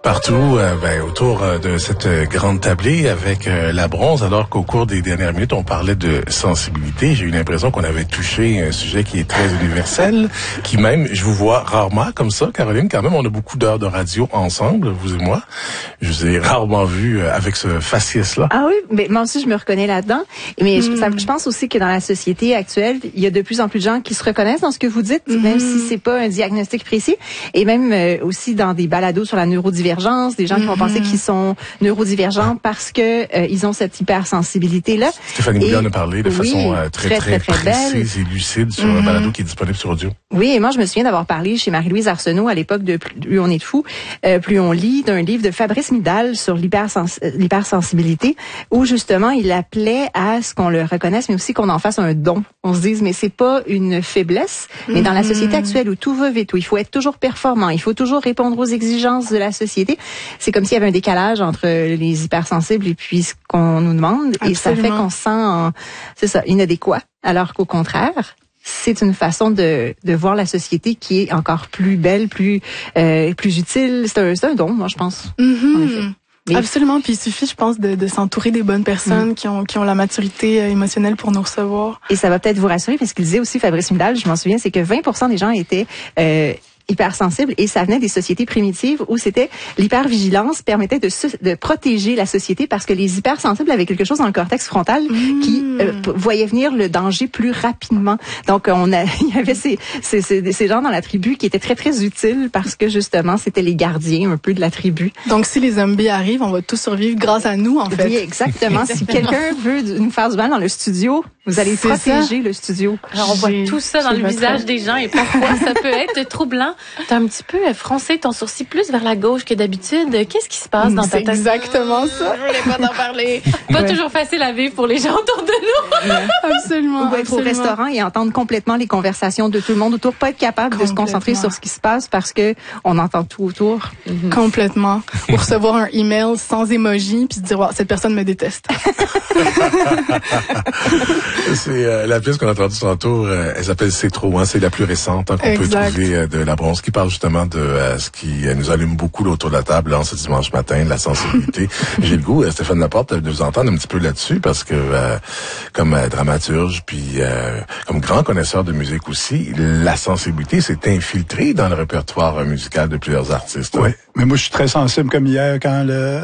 Partout, autour de cette grande tablée avec la bronze, alors qu'au cours des dernières minutes, on parlait de sensibilité. J'ai eu l'impression qu'on avait touché un sujet qui est très universel, qui même, je vous vois rarement comme ça, Caroline, quand même, on a beaucoup d'heures de radio ensemble, vous et moi. Je vous ai rarement vu avec ce faciès-là. Ah oui, mais moi aussi, je me reconnais là-dedans. Mais je pense aussi que dans la société actuelle, il y a de plus en plus de gens qui se reconnaissent dans ce que vous dites, même si c'est pas un diagnostic précis. Et même aussi dans des balados sur la neurodivergence, des gens qui vont penser qu'ils sont neurodivergents parce que ils ont cette hypersensibilité-là. Stéphanie Bouillon en a parlé de façon très précise et lucide sur un balado qui est disponible sur audio. Oui, et moi, je me souviens d'avoir parlé chez Marie-Louise Arsenault à l'époque de Plus on est de fou, plus on lit, d'un livre de Fabrice Midal sur l'hypersensibilité, où justement, il appelait à ce qu'on le reconnaisse, mais aussi qu'on en fasse un don. On se dise, mais c'est pas une faiblesse, mais dans la société actuelle où tout va vite, où il faut être toujours performant, il faut toujours répondre aux exigences de la société, c'est comme s'il y avait un décalage entre les hypersensibles et puis ce qu'on nous demande. Absolument. Et ça fait qu'on se sent, inadéquat. Alors qu'au contraire, c'est une façon de voir la société qui est encore plus belle, plus utile. C'est un don, moi, je pense. En effet. Absolument, puis il suffit, je pense, de s'entourer des bonnes personnes qui ont la maturité émotionnelle pour nous recevoir. Et ça va peut-être vous rassurer, parce qu'il disait aussi, Fabrice Midal, je m'en souviens, c'est que 20% des gens étaient hypersensibles, et ça venait des sociétés primitives où c'était l'hypervigilance permettait de protéger la société parce que les hypersensibles avaient quelque chose dans le cortex frontal qui voyait venir le danger plus rapidement. Donc il y avait ces gens dans la tribu qui étaient très très utiles parce que justement c'était les gardiens un peu de la tribu. Donc si les zombies arrivent, on va tous survivre grâce à nous en fait. Oui, exactement. Si quelqu'un veut nous faire du mal dans le studio, vous allez protéger le studio. Alors on voit tout ça dans le visage des gens et parfois ça peut être troublant. T'as un petit peu froncé ton sourcil plus vers la gauche que d'habitude. Qu'est-ce qui se passe dans ta tête? C'est exactement ça. Je voulais pas t'en parler. Pas toujours facile à vivre pour les gens autour de nous. Absolument. Ou être au restaurant et entendre complètement les conversations de tout le monde autour, pas être capable de se concentrer sur ce qui se passe parce que on entend tout autour. Complètement. Ou recevoir un email sans émoji puis se dire wow, cette personne me déteste. C'est la pièce qu'on a entendue tantôt, elle s'appelle C'est trop, c'est la plus récente qu'on peut trouver de la bronze, qui parle justement de ce qui nous allume beaucoup là, autour de la table là, ce dimanche matin, de la sensibilité. J'ai le goût, Stéphane Laporte, de vous entendre un petit peu là-dessus parce que comme dramaturge puis comme grand connaisseur de musique aussi, la sensibilité s'est infiltrée dans le répertoire musical de plusieurs artistes. Oui, mais moi je suis très sensible comme hier quand